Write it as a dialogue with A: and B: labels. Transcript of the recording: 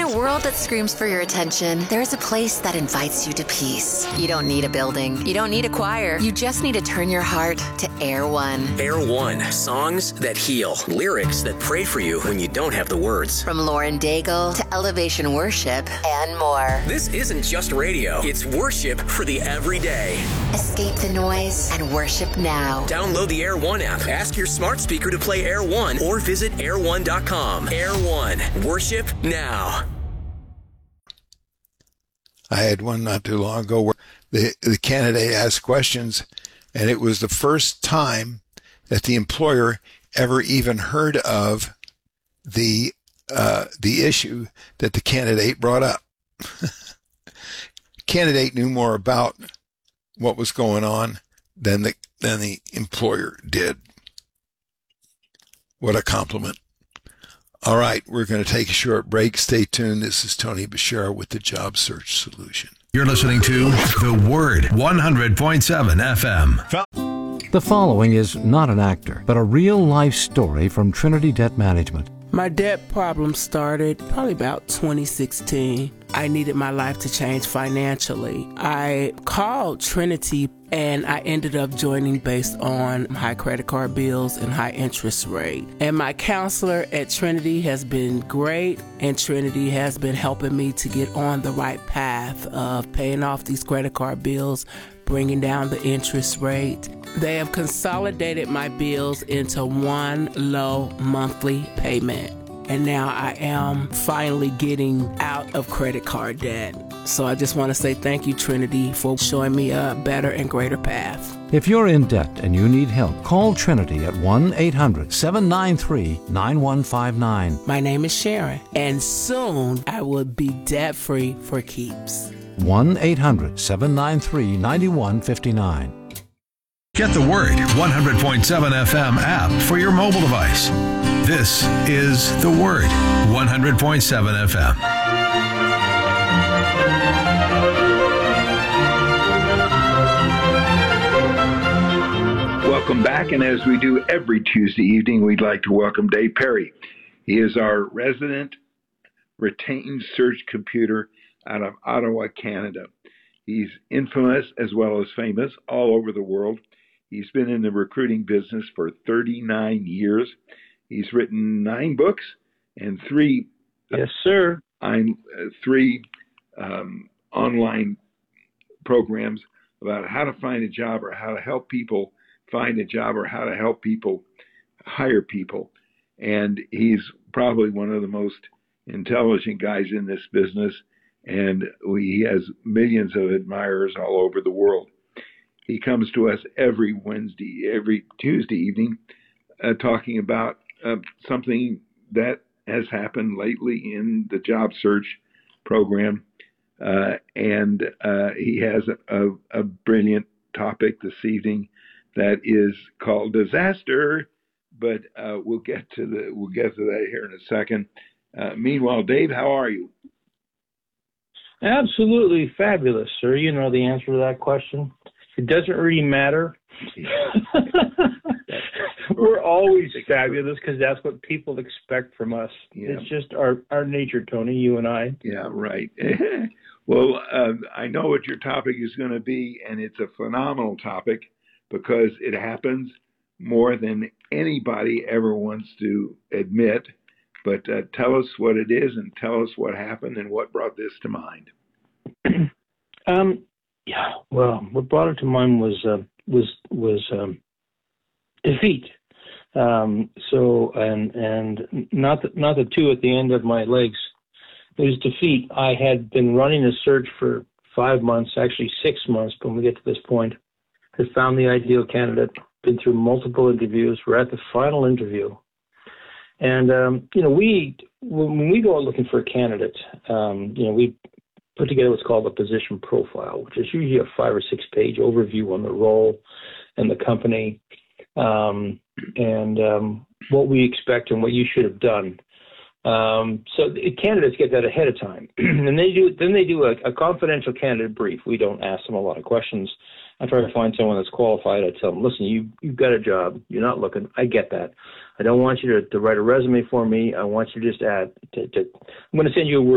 A: a world that screams for your attention, there's a place that invites you to peace. You don't need a building. You don't need a choir. You just need to turn your heart to Air One.
B: Air One. Songs that heal. Lyrics that pray for you when you don't have the words.
A: From Lauren Daigle to Elevation Worship and more.
B: This isn't just radio. It's worship for the everyday.
A: Escape the noise and worship now.
B: Download the Air One app. Ask your smart speaker to play Air One or visit air1.com. Air One. Worship now.
C: I had one not too long ago where the candidate asked questions, and it was the first time that the employer ever even heard of the issue that the candidate brought up. Candidate knew more about what was going on than the employer did. What a compliment. All right, we're going to take a short break. Stay tuned. This is Tony Bashara with the Job Search Solution.
D: You're listening to The Word, 100.7 FM.
E: The following is not an actor, but a real-life story from Trinity Debt Management.
F: My debt problem started probably about 2016. I needed my life to change financially. I called Trinity and I ended up joining based on high credit card bills and high interest rate. And my counselor at Trinity has been great, and Trinity has been helping me to get on the right path of paying off these credit card bills, bringing down the interest rate. They have consolidated my bills into one low monthly payment. And now I am finally getting out of credit card debt. So I just want to say thank you, Trinity, for showing me a better and greater path.
E: If you're in debt and you need help, call Trinity at 1-800-793-9159.
F: My name is Sharon, and soon I will be debt-free for keeps.
E: 1-800-793-9159.
D: Get the Word, 100.7 FM app for your mobile device. This is The Word, 100.7 FM.
C: Welcome back, and as we do every Tuesday evening, we'd like to welcome Dave Perry. He is our resident retained search computer out of Ottawa, Canada. He's infamous as well as famous all over the world. He's been in the recruiting business for 39 years. He's written 9 books and 3
G: yes, sir.
C: 3 online programs about how to find a job or how to help people find a job or how to help people hire people. And he's probably one of the most intelligent guys in this business, and he has millions of admirers all over the world. He comes to us every Tuesday evening talking about something that has happened lately in the job search program. And he has a brilliant topic this evening that is called disaster, but we'll get to that here in a second. Meanwhile, Dave, how are you?
G: Absolutely fabulous, sir. You know the answer to that question. It doesn't really matter. We're always fabulous because that's what people expect from us. Yeah. It's just our nature, Tony, you and I.
C: Yeah, right. Well, I know what your topic is going to be, and it's a phenomenal topic because it happens more than anybody ever wants to admit. But tell us what it is and tell us what happened and what brought this to mind.
G: Yeah, well, what brought it to mind was defeat. So not the two at the end of my legs. It was defeat. I had been running a search for 5 months, actually 6 months, when we get to this point. Had found the ideal candidate, been through multiple interviews. We're at the final interview. And, when we go out looking for a candidate, we put together what's called a position profile, which is usually a 5 or 6 page overview on the role and the company, and what we expect and what you should have done. So the candidates get that ahead of time. And they do a confidential candidate brief. We don't ask them a lot of questions. I try to find someone that's qualified. I tell them, listen, you've got a job. You're not looking. I get that. I don't want you to write a resume for me. I want you to just I'm going to send you a Word